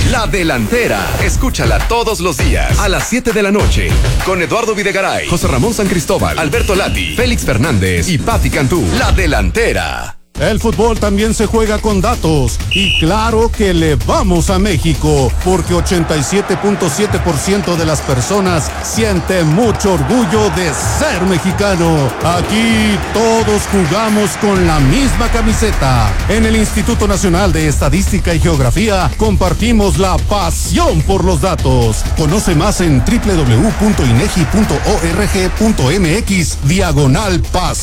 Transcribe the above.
La Delantera. Escúchala todos los días a las 7 de la noche con Eduardo Videgaray, José Ramón San Cristóbal, Alberto Lati, Félix Fernández y Pati Cantú. La Delantera. El fútbol también se juega con datos y claro que le vamos a México porque 87.7% de las personas siente mucho orgullo de ser mexicano. Aquí todos jugamos con la misma camiseta. En el Instituto Nacional de Estadística y Geografía compartimos la pasión por los datos. Conoce más en www.inegi.org.mx/paz.